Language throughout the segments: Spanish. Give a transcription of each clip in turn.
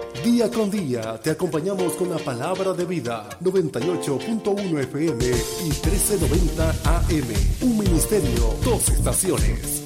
Día con día te acompañamos con la palabra de vida. 98.1 FM y 1390 AM. Un ministerio, dos estaciones.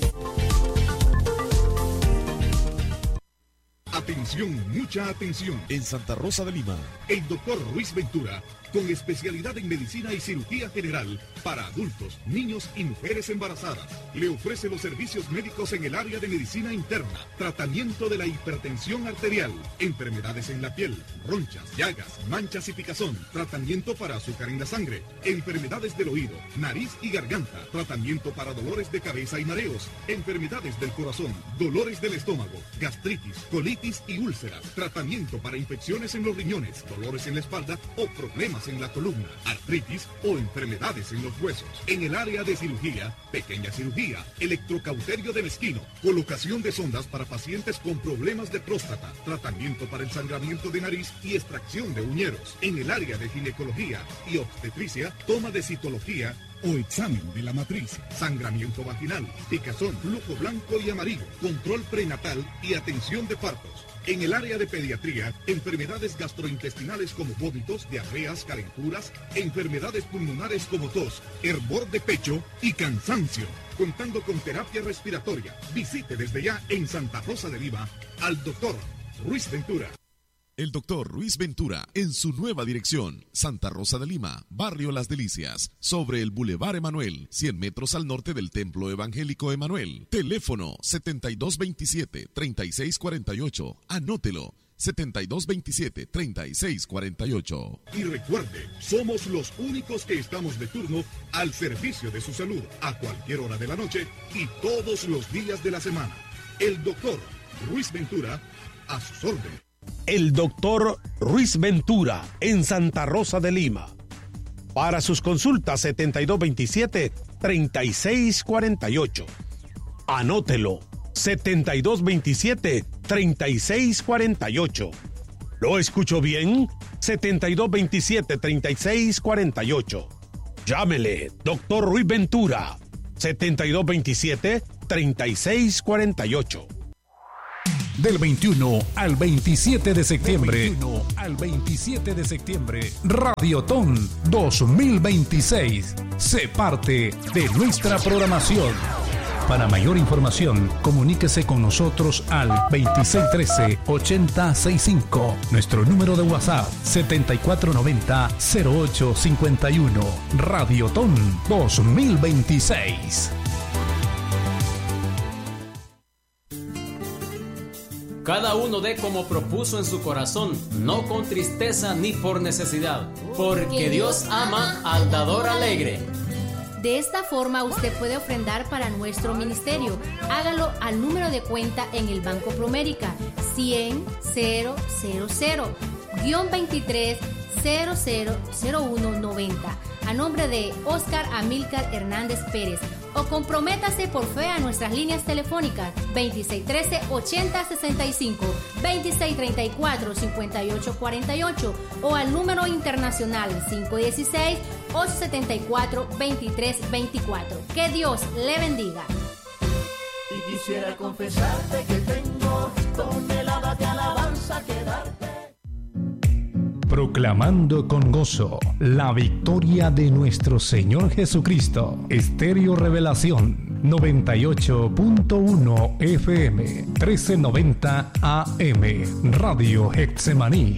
Atención, mucha atención. En Santa Rosa de Lima, El doctor Ruiz Ventura, con especialidad en medicina y cirugía general para adultos, niños y mujeres embarazadas, le ofrece los servicios médicos en el área de medicina interna, tratamiento de la hipertensión arterial, enfermedades en la piel, ronchas, llagas, manchas y picazón, tratamiento para azúcar en la sangre, enfermedades del oído, nariz y garganta, tratamiento para dolores de cabeza y mareos, enfermedades del corazón, dolores del estómago, gastritis, colitis y úlceras, tratamiento para infecciones en los riñones, dolores en la espalda o problemas en la columna, artritis o enfermedades en los huesos. En el área de cirugía, pequeña cirugía, electrocauterio de mezquino, colocación de sondas para pacientes con problemas de próstata, tratamiento para el sangramiento de nariz y extracción de uñeros. En el área de ginecología y obstetricia, toma de citología o examen de la matriz, sangramiento vaginal, picazón, flujo blanco y amarillo, control prenatal y atención de partos. En el área de pediatría, enfermedades gastrointestinales como vómitos, diarreas, calenturas, enfermedades pulmonares como tos, hervor de pecho y cansancio. Contando con terapia respiratoria. Visite desde ya en Santa Rosa de Lima al doctor Ruiz Ventura. El doctor Ruiz Ventura, en su nueva dirección, Santa Rosa de Lima, Barrio Las Delicias, sobre el Boulevard Emanuel, 100 metros al norte del Templo Evangélico Emanuel. Teléfono 7227-3648. Anótelo, 7227-3648. Y recuerde, somos los únicos que estamos de turno al servicio de su salud, a cualquier hora de la noche y todos los días de la semana. El doctor Ruiz Ventura, a sus órdenes. El doctor Ruiz Ventura, en Santa Rosa de Lima. Para sus consultas, 7227-3648. Anótelo, 7227-3648. ¿Lo escucho bien? 7227-3648. Llámele, doctor Ruiz Ventura, 7227-3648. Del 21 al 27 de septiembre. Radiotón 2026. Sé parte de nuestra programación. Para mayor información, comuníquese con nosotros al 2613-8065. Nuestro número de WhatsApp, 7490-0851. Radiotón 2026. Cada uno dé como propuso en su corazón, no con tristeza ni por necesidad, porque Dios ama al dador alegre. De esta forma usted puede ofrendar para nuestro ministerio. Hágalo al número de cuenta en el Banco Promérica, 100-000-23-000190, a nombre de Oscar Amílcar Hernández Pérez. O comprométase por fe a nuestras líneas telefónicas 2613-8065, 2634-5848 o al número internacional 516-874-2324. Que Dios le bendiga. Y quisiera confesarte que tengo toneladas de alabanza que darte. Proclamando con gozo la victoria de nuestro Señor Jesucristo. Estéreo Revelación 98.1 FM 1390 AM. Radio Getsemaní.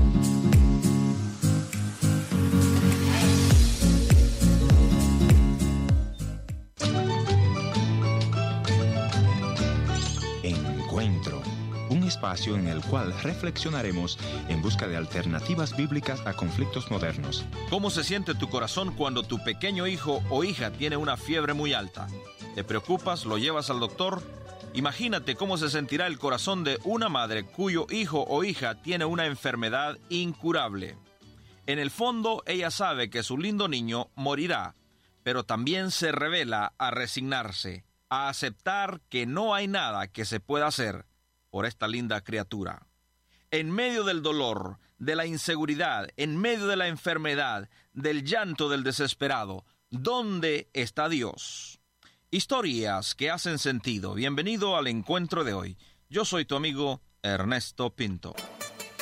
Encuentro. Un espacio en el cual reflexionaremos en busca de alternativas bíblicas a conflictos modernos. ¿Cómo se siente tu corazón cuando tu pequeño hijo o hija tiene una fiebre muy alta? ¿Te preocupas? ¿Lo llevas al doctor? Imagínate cómo se sentirá el corazón de una madre cuyo hijo o hija tiene una enfermedad incurable. En el fondo, ella sabe que su lindo niño morirá, pero también se revela a resignarse, a aceptar que no hay nada que se pueda hacer por esta linda criatura. En medio del dolor, de la inseguridad, en medio de la enfermedad, del llanto del desesperado, ¿dónde está Dios? Historias que hacen sentido. Bienvenido al encuentro de hoy. Yo soy tu amigo Ernesto Pinto.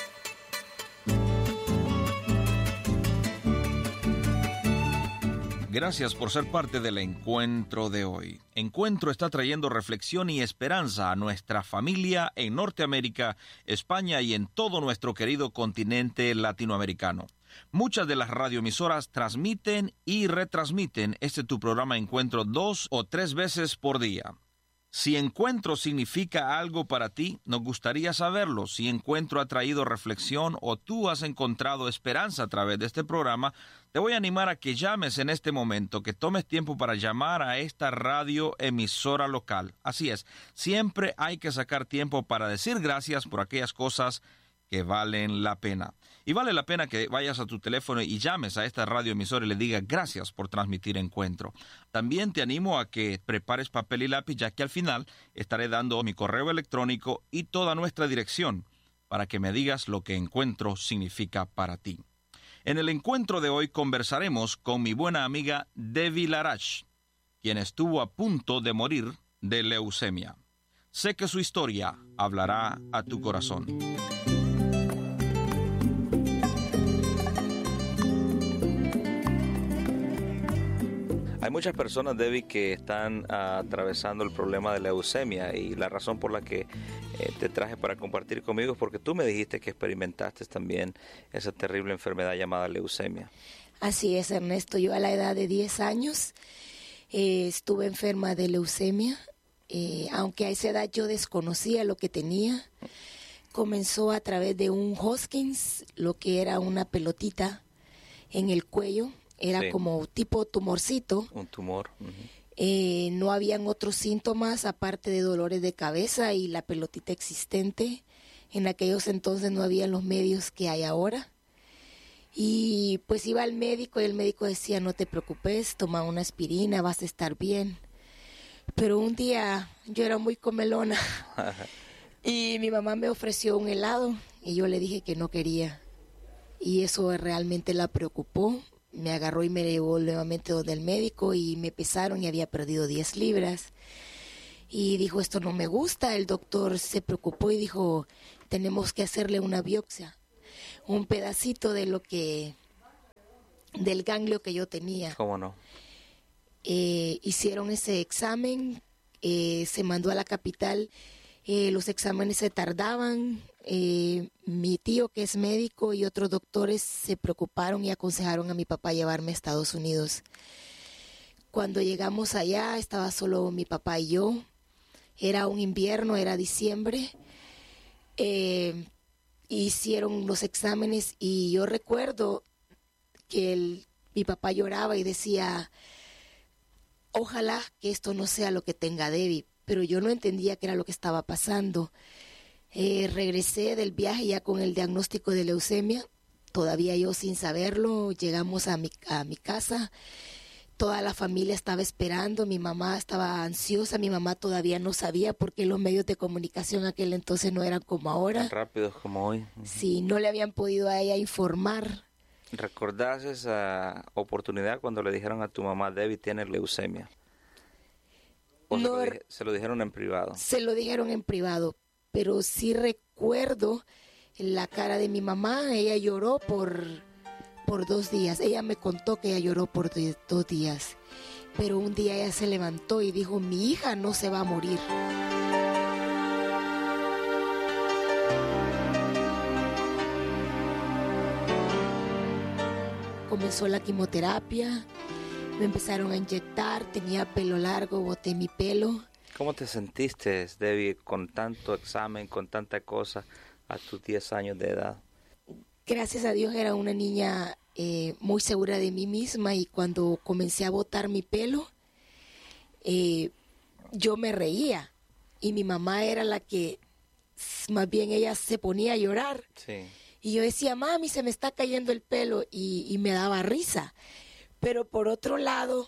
Gracias por ser parte del encuentro de hoy. Encuentro está trayendo reflexión y esperanza a nuestra familia en Norteamérica, España y en todo nuestro querido continente latinoamericano. Muchas de las radioemisoras transmiten y retransmiten tu programa Encuentro 2 o 3 veces por día. Si Encuentro significa algo para ti, nos gustaría saberlo. Si Encuentro ha traído reflexión o tú has encontrado esperanza a través de este programa, te voy a animar a que llames en este momento, que tomes tiempo para llamar a esta radioemisora local. Así es, siempre hay que sacar tiempo para decir gracias por aquellas cosas que valen la pena. Y vale la pena que vayas a tu teléfono y llames a esta radioemisora y le digas gracias por transmitir Encuentro. También te animo a que prepares papel y lápiz, ya que al final estaré dando mi correo electrónico y toda nuestra dirección para que me digas lo que Encuentro significa para ti. En el encuentro de hoy conversaremos con mi buena amiga Debbie Larache, quien estuvo a punto de morir de leucemia. Sé que su historia hablará a tu corazón. Hay muchas personas, Debbie, que están atravesando el problema de leucemia, y la razón por la que te traje para compartir conmigo es porque tú me dijiste que experimentaste también esa terrible enfermedad llamada leucemia. Así es, Ernesto. Yo a la edad de 10 años estuve enferma de leucemia, aunque a esa edad yo desconocía lo que tenía. Comenzó a través de un Hodgkins, lo que era una pelotita en el cuello. Era sí, como tipo tumorcito. Un tumor. No habían otros síntomas aparte de dolores de cabeza y la pelotita existente. En aquellos entonces no había los medios que hay ahora. Y pues iba al médico y el médico decía, no te preocupes, toma una aspirina, vas a estar bien. Pero un día yo era muy comelona y mi mamá me ofreció un helado y yo le dije que no quería. Y eso realmente la preocupó. Me agarró y me llevó nuevamente donde el médico y me pesaron y había perdido 10 libras. Y dijo, esto no me gusta. El doctor se preocupó y dijo, tenemos que hacerle una biopsia. Un pedacito de del ganglio que yo tenía. ¿Cómo no? Hicieron ese examen, se mandó a la capital. Los exámenes se tardaban. Mi tío, que es médico, y otros doctores se preocuparon y aconsejaron a mi papá llevarme a Estados Unidos. Cuando llegamos allá estaba solo mi papá y yo. Era un invierno, era diciembre. Hicieron los exámenes y yo recuerdo que mi papá lloraba y decía, ojalá que esto no sea lo que tenga Debbie, pero yo no entendía qué era lo que estaba pasando. Regresé del viaje ya con el diagnóstico de leucemia, todavía yo sin saberlo. Llegamos a mi casa, toda la familia estaba esperando, mi mamá estaba ansiosa, mi mamá todavía no sabía porque los medios de comunicación aquel entonces no eran como ahora. Tan rápidos como hoy. Sí, no le habían podido a ella informar. ¿Recordás esa oportunidad cuando le dijeron a tu mamá, Debbie tiene leucemia? ¿O no, se lo dijeron en privado? Se lo dijeron en privado. Pero sí recuerdo la cara de mi mamá. Ella lloró por 2 días. Ella me contó que ella lloró por 2 días. Pero un día ella se levantó y dijo, mi hija no se va a morir. Comenzó la quimioterapia, me empezaron a inyectar, tenía pelo largo, boté mi pelo. ¿Cómo te sentiste, Debbie, con tanto examen, con tanta cosa a tus 10 años de edad? Gracias a Dios era una niña muy segura de mí misma, y cuando comencé a botar mi pelo, yo me reía y mi mamá era la que, más bien ella se ponía a llorar. Sí. Y yo decía, mami, se me está cayendo el pelo, y me daba risa. Pero por otro lado,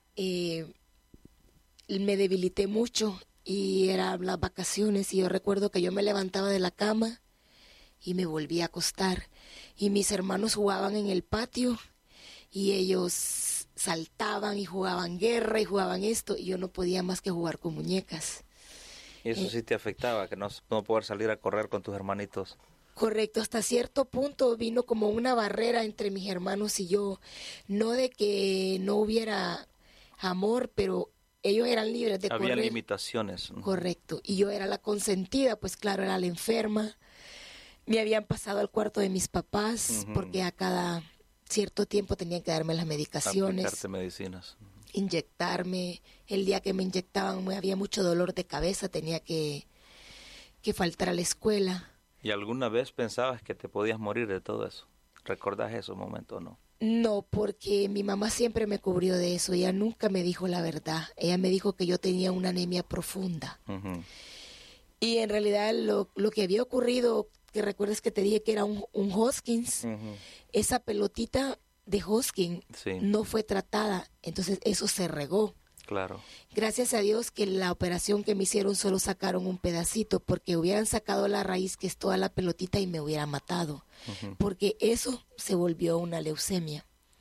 me debilité mucho y eran las vacaciones y yo recuerdo que yo me levantaba de la cama y me volvía a acostar y mis hermanos jugaban en el patio y ellos saltaban y jugaban guerra y jugaban esto y yo no podía más que jugar con muñecas. ¿Y eso sí te afectaba, que no poder salir a correr con tus hermanitos? Correcto, hasta cierto punto vino como una barrera entre mis hermanos y yo. No de que no hubiera amor, pero ellos eran libres de correr. Había limitaciones. Correcto, y yo era la consentida, pues claro, era la enferma. Me habían pasado al cuarto de mis papás porque a cada cierto tiempo tenían que darme las medicaciones. Aplicarte medicinas. Inyectarme. El día que me inyectaban me había mucho dolor de cabeza, tenía que faltar a la escuela. ¿Y alguna vez pensabas que te podías morir de todo eso? ¿Recordás esos momentos o no? No, porque mi mamá siempre me cubrió de eso. Ella nunca me dijo la verdad. Ella me dijo que yo tenía una anemia profunda. Y en realidad lo que había ocurrido, que recuerdas que te dije que era un Hodgkins, esa pelotita de Hodgkin no fue tratada, entonces eso se regó. Claro. Gracias a Dios que la operación que me hicieron solo sacaron un pedacito, porque hubieran sacado la raíz, que es toda la pelotita, y me hubiera matado, porque eso se volvió una leucemia.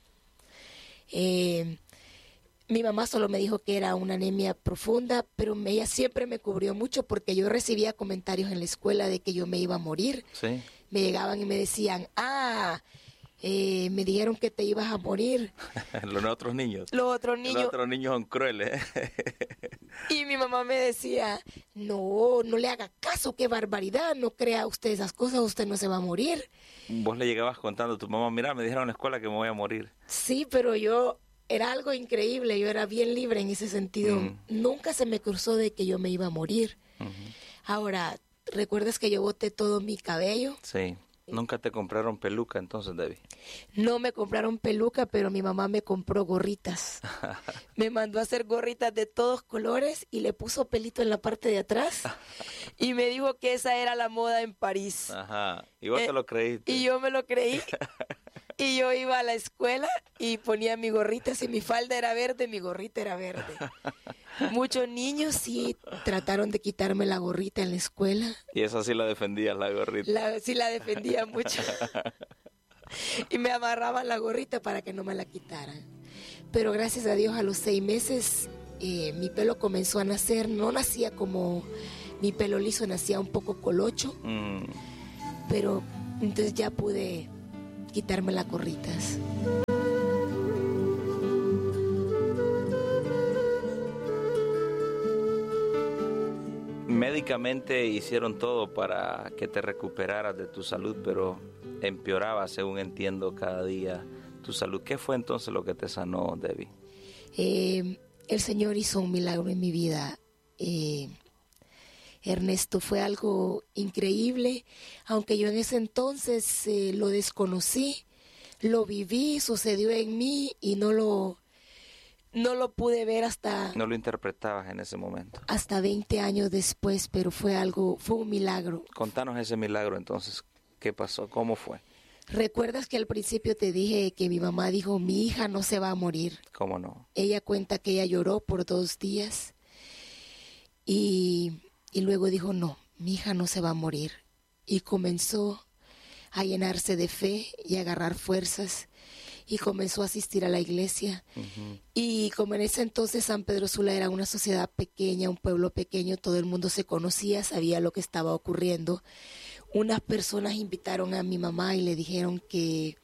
Mi mamá solo me dijo que era una anemia profunda, pero ella siempre me cubrió mucho, porque yo recibía comentarios en la escuela de que yo me iba a morir. Sí. Me llegaban y me decían, me dijeron que te ibas a morir. Los otros niños. Los otros niños son crueles. Y mi mamá me decía, no le haga caso, qué barbaridad, no crea usted esas cosas, usted no se va a morir. Vos le llegabas contando a tu mamá, mira, me dijeron en la escuela que me voy a morir. Sí, pero era algo increíble, yo era bien libre en ese sentido. Nunca se me cruzó de que yo me iba a morir. Ahora, ¿recuerdas que yo boté todo mi cabello? Sí. ¿Nunca te compraron peluca entonces, Debbie? No me compraron peluca, pero mi mamá me compró gorritas. Me mandó a hacer gorritas de todos colores y le puso pelito en la parte de atrás. Y me dijo que esa era la moda en París. Ajá. ¿Y vos te lo creíste? Y yo me lo creí. Y yo iba a la escuela y ponía mi gorrita. Si mi falda era verde, mi gorrita era verde. Muchos niños sí trataron de quitarme la gorrita en la escuela. Y esa sí la defendía, la gorrita. Sí la defendía mucho. Y me amarraban la gorrita para que no me la quitaran. Pero gracias a Dios, a los 6 meses mi pelo comenzó a nacer. No nacía como mi pelo liso, nacía un poco colocho. Pero entonces ya pude quitarme las gorritas. Médicamente hicieron todo para que te recuperaras de tu salud, pero empeoraba, según entiendo, cada día tu salud. ¿Qué fue entonces lo que te sanó, Debbie? El Señor hizo un milagro en mi vida. Ernesto, fue algo increíble, aunque yo en ese entonces lo desconocí, lo viví, sucedió en mí y no lo pude ver hasta... No lo interpretabas en ese momento. Hasta 20 años después, pero fue un milagro. Contanos ese milagro entonces, ¿qué pasó? ¿Cómo fue? ¿Recuerdas que al principio te dije que mi mamá dijo, mi hija no se va a morir? ¿Cómo no? Ella cuenta que ella lloró por 2 días y luego dijo, no, mi hija no se va a morir. Y comenzó a llenarse de fe y a agarrar fuerzas y comenzó a asistir a la iglesia. Y como en ese entonces San Pedro Sula era una sociedad pequeña, un pueblo pequeño, todo el mundo se conocía, sabía lo que estaba ocurriendo. Unas personas invitaron a mi mamá y le dijeron que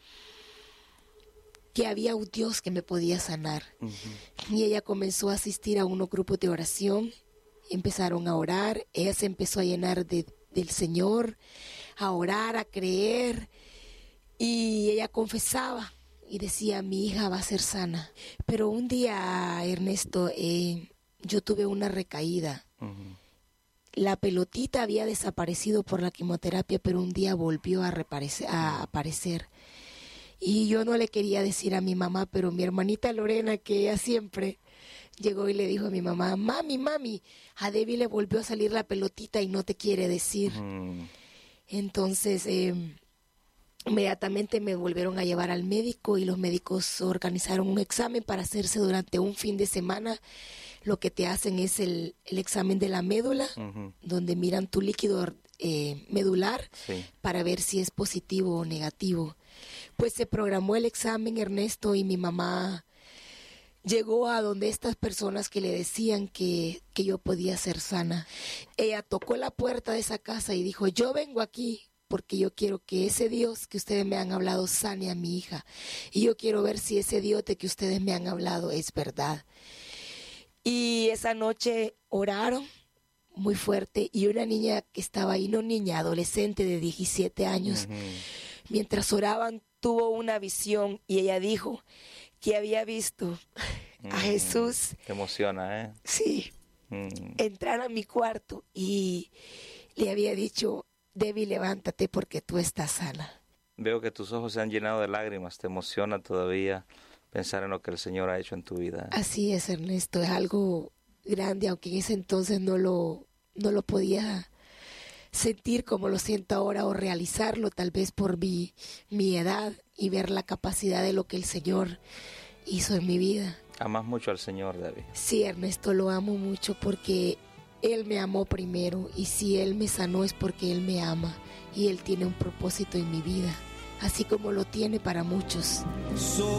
había un Dios que me podía sanar. Y ella comenzó a asistir a unos grupos de oración, empezaron a orar, ella se empezó a llenar del Señor, a orar, a creer, y ella confesaba y decía, mi hija va a ser sana. Pero un día, Ernesto, yo tuve una recaída. La pelotita había desaparecido por la quimioterapia, pero un día volvió a aparecer. Y yo no le quería decir a mi mamá, pero mi hermanita Lorena, que ella siempre llegó y le dijo a mi mamá, mami, a Debbie le volvió a salir la pelotita y no te quiere decir. Entonces, inmediatamente me volvieron a llevar al médico y los médicos organizaron un examen para hacerse durante un fin de semana. Lo que te hacen es el examen de la médula, donde miran tu líquido medular para ver si es positivo o negativo. Pues se programó el examen, Ernesto, y mi mamá llegó a donde estas personas que le decían que yo podía ser sana. Ella tocó la puerta de esa casa y dijo, yo vengo aquí porque yo quiero que ese Dios que ustedes me han hablado sane a mi hija. Y yo quiero ver si ese Dios de que ustedes me han hablado es verdad. Y esa noche oraron muy fuerte y una niña que estaba ahí, no niña, adolescente de 17 años, mientras oraban tuvo una visión y ella dijo que había visto a Jesús. Te emociona, ¿eh? Sí. Entrar a mi cuarto y le había dicho: Debbie, levántate porque tú estás sana. Veo que tus ojos se han llenado de lágrimas. Te emociona todavía pensar en lo que el Señor ha hecho en tu vida. Así es, Ernesto, es algo grande, aunque en ese entonces no lo podía sentir como lo siento ahora o realizarlo, tal vez por mi edad y ver la capacidad de lo que el Señor hizo en mi vida. ¿Amas mucho al Señor, David? Sí, Ernesto, lo amo mucho porque Él me amó primero, y si Él me sanó es porque Él me ama y Él tiene un propósito en mi vida, así como lo tiene para muchos.